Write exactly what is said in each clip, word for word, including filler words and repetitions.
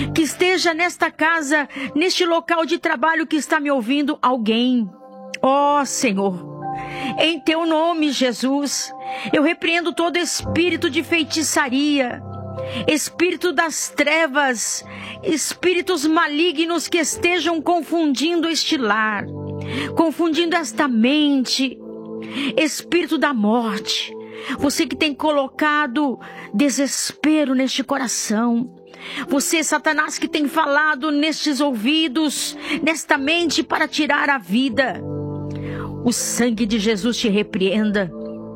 Que esteja nesta casa, neste local de trabalho que está me ouvindo alguém. Ó Senhor, em teu nome, Jesus, eu repreendo todo espírito de feitiçaria, espírito das trevas, espíritos malignos que estejam confundindo este lar, confundindo esta mente, espírito da morte. Você que tem colocado desespero neste coração, você, Satanás, que tem falado nestes ouvidos, nesta mente para tirar a vida, o sangue de Jesus te repreenda.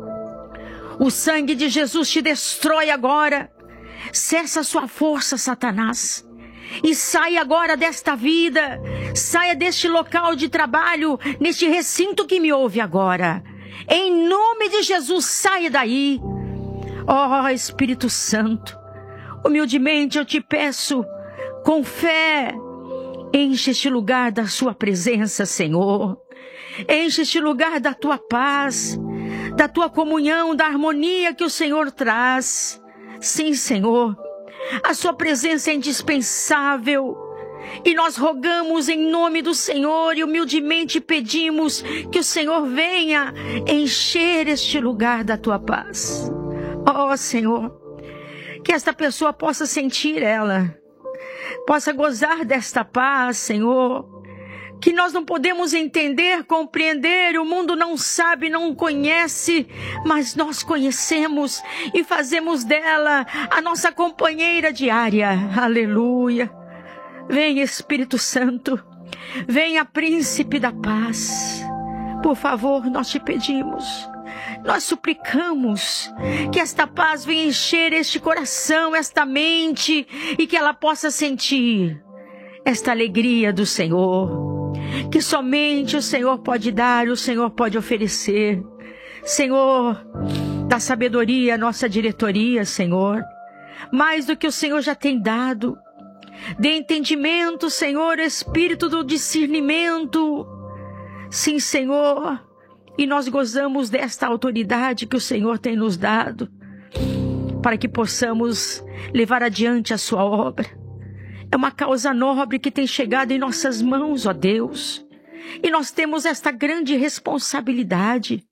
O sangue de Jesus te destrói agora. Cessa a sua força, Satanás, e saia agora desta vida. Saia deste local de trabalho, neste recinto que me ouve agora. Em nome de Jesus, saia daí. Ó Espírito Santo, humildemente eu te peço, com fé, enche este lugar da sua presença, Senhor. Enche este lugar da tua paz, da tua comunhão, da harmonia que o Senhor traz. Sim, Senhor, a sua presença é indispensável. E nós rogamos em nome do Senhor e humildemente pedimos que o Senhor venha encher este lugar da tua paz. Ó Senhor, que esta pessoa possa sentir ela, possa gozar desta paz, Senhor, que nós não podemos entender, compreender, o mundo não sabe, não conhece, mas nós conhecemos e fazemos dela a nossa companheira diária. Aleluia. Venha, Espírito Santo, venha, Príncipe da Paz. Por favor, nós te pedimos, nós suplicamos que esta paz venha encher este coração, esta mente, e que ela possa sentir esta alegria do Senhor, que somente o Senhor pode dar, o Senhor pode oferecer. Senhor, dá sabedoria à nossa diretoria, Senhor, mais do que o Senhor já tem dado. Dê entendimento, Senhor, espírito do discernimento. Sim, Senhor, e nós gozamos desta autoridade que o Senhor tem nos dado, para que possamos levar adiante a sua obra. É uma causa nobre que tem chegado em nossas mãos, ó Deus. E nós temos esta grande responsabilidade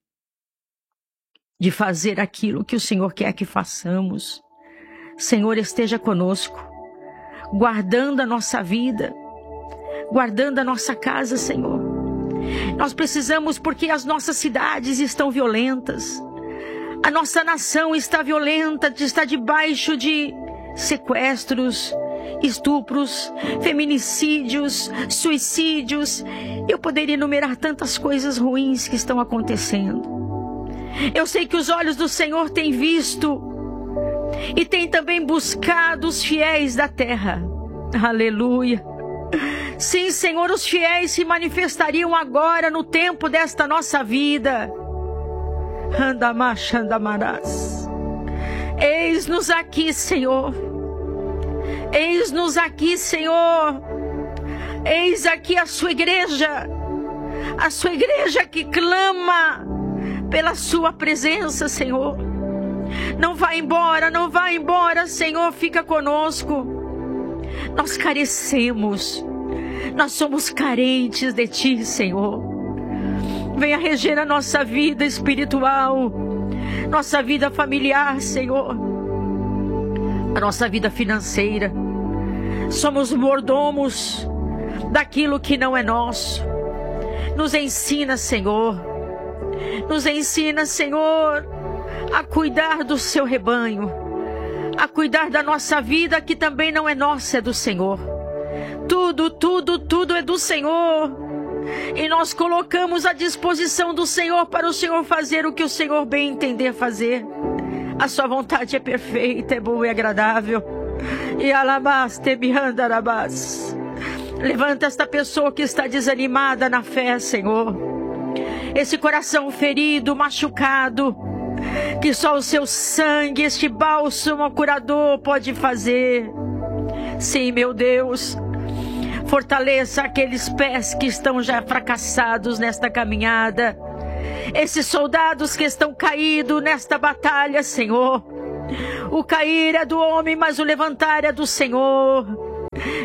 de fazer aquilo que o Senhor quer que façamos. Senhor, esteja conosco, guardando a nossa vida, guardando a nossa casa, Senhor. Nós precisamos, porque as nossas cidades estão violentas. A nossa nação está violenta, está debaixo de sequestros, estupros, feminicídios, suicídios. Eu poderia enumerar tantas coisas ruins que estão acontecendo. Eu sei que os olhos do Senhor têm visto e têm também buscado os fiéis da terra. Aleluia. Sim, Senhor, os fiéis se manifestariam agora no tempo desta nossa vida. Andamachandamarás. Eis-nos aqui, Senhor. Eis-nos aqui, Senhor. Eis aqui a sua igreja, a sua igreja que clama pela sua presença, Senhor. Não vá embora, não vá embora, Senhor, fica conosco. Nós carecemos, nós somos carentes de Ti, Senhor. Venha reger a nossa vida espiritual, nossa vida familiar, Senhor, a nossa vida financeira. Somos mordomos daquilo que não é nosso. Nos ensina, Senhor, nos ensina, Senhor, a cuidar do seu rebanho, a cuidar da nossa vida que também não é nossa, é do Senhor. Tudo, tudo, tudo é do Senhor. E nós colocamos à disposição do Senhor para o Senhor fazer o que o Senhor bem entender fazer. A sua vontade é perfeita, é boa e agradável. E alabaste bihandarabás. Levanta esta pessoa que está desanimada na fé, Senhor. Esse coração ferido, machucado, que só o seu sangue, este bálsamo curador pode fazer. Sim, meu Deus, fortaleça aqueles pés que estão já fracassados nesta caminhada. Esses soldados que estão caídos nesta batalha, Senhor. O cair é do homem, mas o levantar é do Senhor.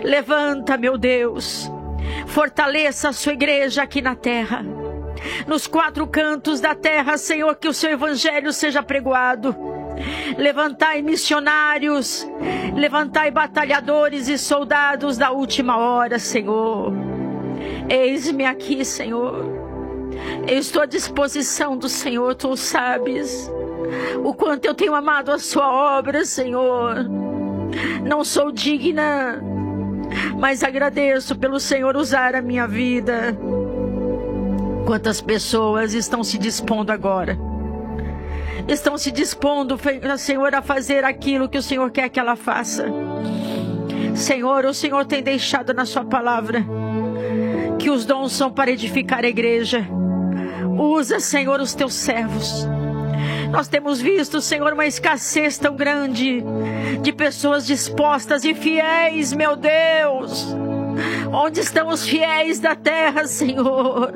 Levanta, meu Deus, fortaleça a sua igreja aqui na terra, nos quatro cantos da terra, Senhor, que o seu evangelho seja pregoado. Levantai missionários, levantai batalhadores e soldados da última hora, Senhor. Eis-me aqui, Senhor. Eu estou à disposição do Senhor, tu sabes o quanto eu tenho amado a sua obra, Senhor. Não sou digna, mas agradeço pelo Senhor usar a minha vida. Quantas pessoas estão se dispondo agora? Estão se dispondo, Senhor, a fazer aquilo que o Senhor quer que ela faça. Senhor, o Senhor tem deixado na sua palavra que os dons são para edificar a igreja. Usa, Senhor, os teus servos. Nós temos visto, Senhor, uma escassez tão grande de pessoas dispostas e fiéis, meu Deus. Onde estão os fiéis da terra, Senhor?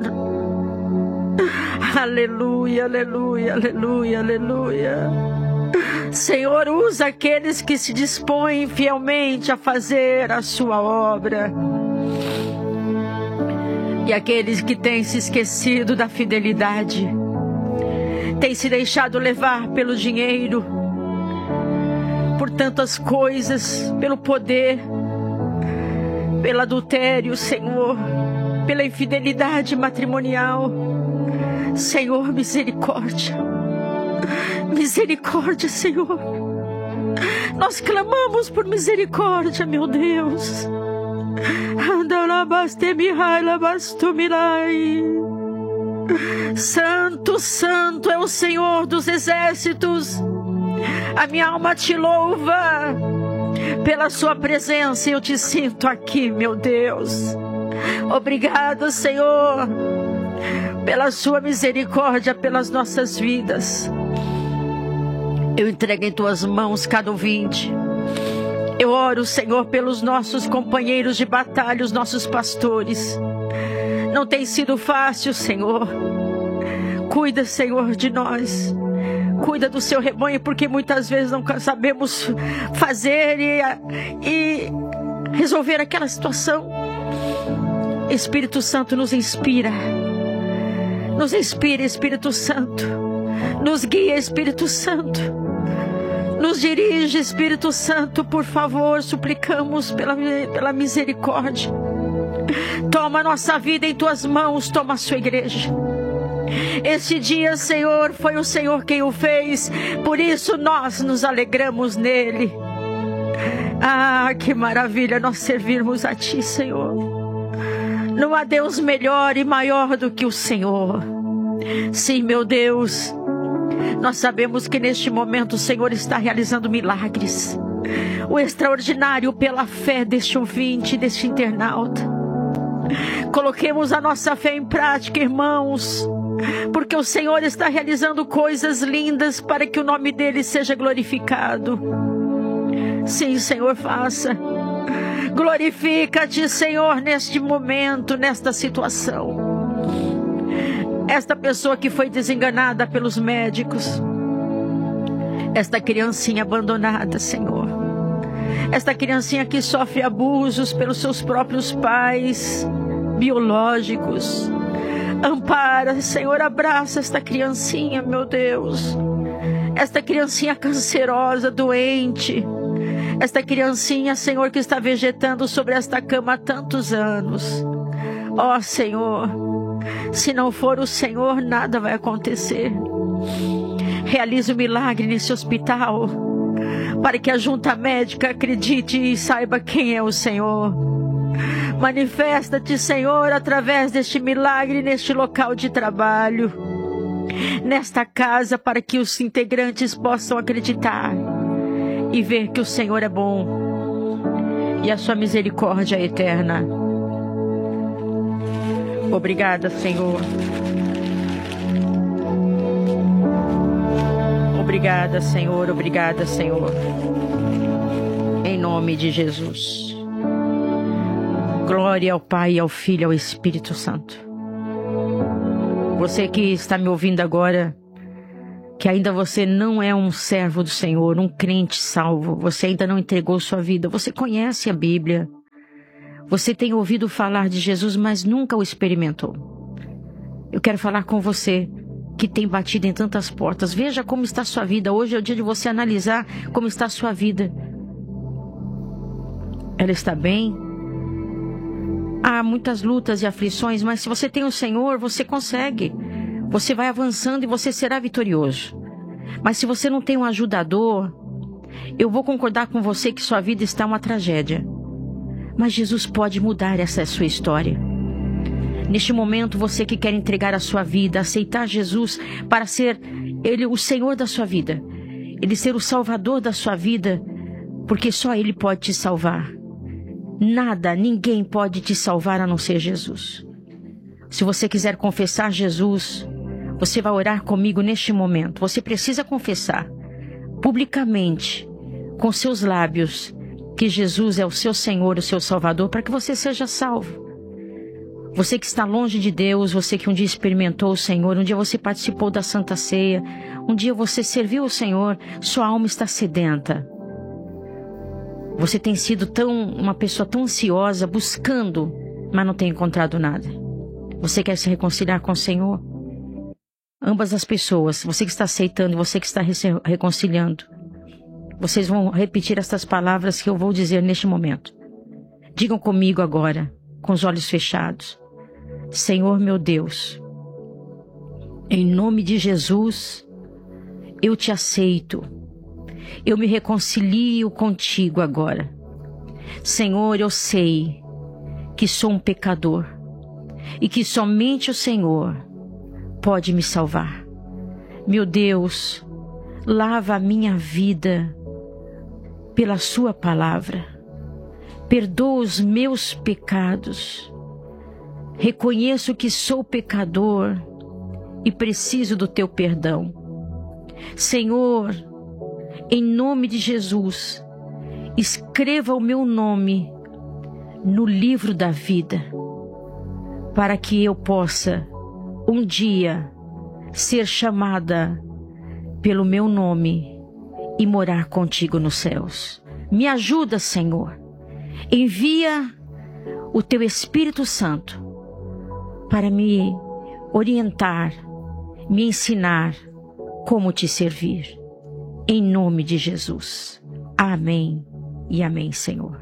Aleluia, aleluia, aleluia, aleluia. Senhor, usa aqueles que se dispõem fielmente a fazer a sua obra. E aqueles que têm se esquecido da fidelidade, têm se deixado levar pelo dinheiro, por tantas coisas, pelo poder, pelo adultério, Senhor, pela infidelidade matrimonial. Senhor, misericórdia, misericórdia, Senhor. Nós clamamos por misericórdia, meu Deus. Santo, santo é o Senhor dos exércitos. A minha alma te louva. Pela sua presença eu te sinto aqui, meu Deus. Obrigado, Senhor, pela sua misericórdia pelas nossas vidas. Eu entrego em tuas mãos cada ouvinte. Eu oro, Senhor, pelos nossos companheiros de batalha, os nossos pastores. Não tem sido fácil, Senhor. Cuida, Senhor, de nós. Cuida do seu rebanho, porque muitas vezes não sabemos fazer e, e resolver aquela situação. Espírito Santo, nos inspira. Nos inspira, Espírito Santo. Nos guia, Espírito Santo. Nos dirige, Espírito Santo, por favor, suplicamos pela, pela misericórdia. Toma a nossa vida em tuas mãos, toma a sua igreja. Este dia, Senhor, foi o Senhor quem o fez, por isso nós nos alegramos nele. Ah, que maravilha nós servirmos a Ti, Senhor. Não há Deus melhor e maior do que o Senhor. Sim, meu Deus, nós sabemos que neste momento o Senhor está realizando milagres. O extraordinário pela fé deste ouvinte, deste internauta. Coloquemos a nossa fé em prática, irmãos, porque o Senhor está realizando coisas lindas para que o nome dele seja glorificado. Sim, Senhor, faça. Glorifica-te, Senhor, neste momento, nesta situação. Esta pessoa que foi desenganada pelos médicos, esta criancinha abandonada, Senhor, esta criancinha que sofre abusos pelos seus próprios pais biológicos, ampara, Senhor, abraça esta criancinha, meu Deus, esta criancinha cancerosa, doente, esta criancinha, Senhor, que está vegetando sobre esta cama há tantos anos. Ó, Senhor, se não for o Senhor, nada vai acontecer. Realize o milagre nesse hospital, para que a junta médica acredite e saiba quem é o Senhor. Manifesta-te, Senhor, através deste milagre neste local de trabalho, nesta casa, para que os integrantes possam acreditar e ver que o Senhor é bom e a sua misericórdia é eterna. Obrigada, Senhor. Obrigada, Senhor. Obrigada, Senhor. Em nome de Jesus. Glória ao Pai, ao Filho e ao Espírito Santo. Você que está me ouvindo agora, que ainda você não é um servo do Senhor, um crente salvo, você ainda não entregou sua vida, você conhece a Bíblia, Você tem ouvido falar de Jesus, mas nunca o experimentou. Eu quero falar com você que tem batido em tantas portas. Veja como está a sua vida. Hoje é o dia de você analisar como está a sua vida. Ela está bem? Há muitas lutas e aflições, mas se você tem o Senhor, você consegue. Você vai avançando e você será vitorioso. Mas se você não tem um ajudador, eu vou concordar com você que sua vida está uma tragédia. Mas Jesus pode mudar essa sua história. Neste momento, você que quer entregar a sua vida, aceitar Jesus para ser Ele o Senhor da sua vida, Ele ser o Salvador da sua vida, porque só Ele pode te salvar. Nada, ninguém pode te salvar a não ser Jesus. Se você quiser confessar Jesus, você vai orar comigo neste momento. Você precisa confessar publicamente, com seus lábios, que Jesus é o seu Senhor, o seu Salvador, para que você seja salvo. Você que está longe de Deus, você que um dia experimentou o Senhor, um dia você participou da Santa Ceia, um dia você serviu o Senhor, sua alma está sedenta. Você tem sido tão, uma pessoa tão ansiosa, buscando, mas não tem encontrado nada. Você quer se reconciliar com o Senhor? Ambas as pessoas, você que está aceitando e você que está se reconciliando, vocês vão repetir estas palavras que eu vou dizer neste momento. Digam comigo agora, com os olhos fechados. Senhor meu Deus, em nome de Jesus, eu te aceito. Eu me reconcilio contigo agora. Senhor, eu sei que sou um pecador e que somente o Senhor pode me salvar. Meu Deus, lava a minha vida pela sua palavra. Perdoa os meus pecados. Reconheço que sou pecador e preciso do teu perdão. Senhor, em nome de Jesus, escreva o meu nome no livro da vida, para que eu possa um dia ser chamada pelo meu nome e morar contigo nos céus. Me ajuda, Senhor. Envia o teu Espírito Santo para me orientar, me ensinar como te servir. Em nome de Jesus. Amém e amém, Senhor.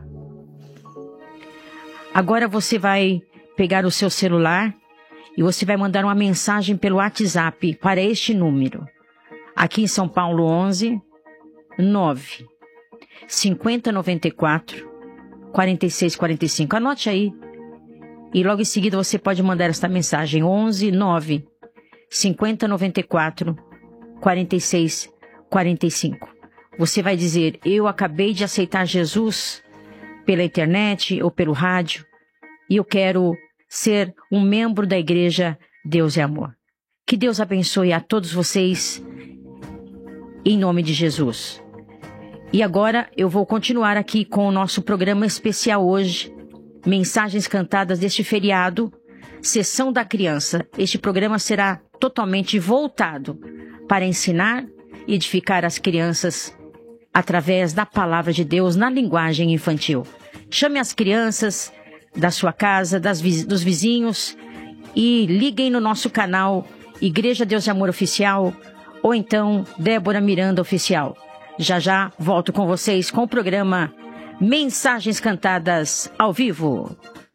Agora você vai pegar o seu celular e você vai mandar uma mensagem pelo WhatsApp para este número. Aqui em São Paulo, onze, nove, cinquenta, noventa e quatro, quarenta e seis, quarenta e cinco. Anote aí. E logo em seguida você pode mandar esta mensagem. onze, nove, cinquenta, noventa e quatro, quarenta e seis, quarenta e cinco. Você vai dizer: eu acabei de aceitar Jesus pela internet ou pelo rádio e eu quero ser um membro da igreja Deus é Amor. Que Deus abençoe a todos vocês em nome de Jesus. E agora eu vou continuar aqui com o nosso programa especial hoje, Mensagens Cantadas deste feriado, Sessão da Criança. Este programa será totalmente voltado para ensinar e edificar as crianças através da palavra de Deus na linguagem infantil. Chame as crianças da sua casa, das, dos vizinhos e liguem no nosso canal Igreja Deus de Amor Oficial ou então Débora Miranda Oficial. Já já volto com vocês com o programa Mensagens Cantadas ao Vivo.